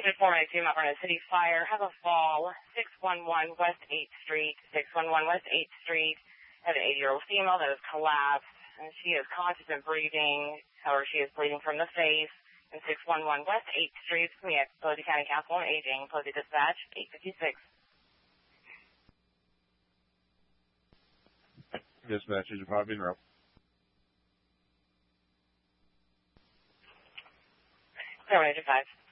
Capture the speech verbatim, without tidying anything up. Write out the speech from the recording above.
District four ninety-two, Mount Vernon City Fire has a fall, six one one West eighth Street, six one one West eighth Street. Have an eighty-year-old female that has collapsed, and she is conscious and breathing. However, she is bleeding from the face. And six one one West eighth Street, we have Pulaski County Council on Aging, Pulaski Dispatch, eight fifty-six. Dispatch is probably in route. seven eight five.